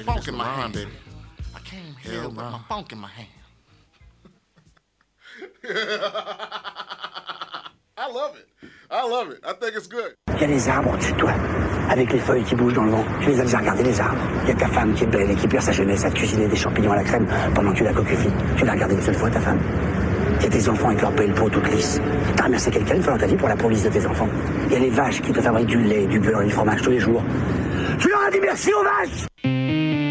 funk in my hand, baby. I came here with my funk in my hand. I love it. I love it. I think it's good. Il y a les arbres au-dessus de toi, avec les feuilles qui bougent dans le vent. Tu les as déjà regardés, les arbres. Il y a ta femme qui est belle et qui perd sa jeunesse à te cuisiner des champignons à la crème pendant que tu la cocufies. Tu l'as regardée une seule fois, ta femme. Il y a tes enfants avec leur belle peau toute lisse. T'as remercié quelqu'un une fois dans ta vie pour la police de tes enfants. Il y a les vaches qui te fabriquent du lait, du beurre et du fromage tous les jours. Tu leur as dit merci aux vaches!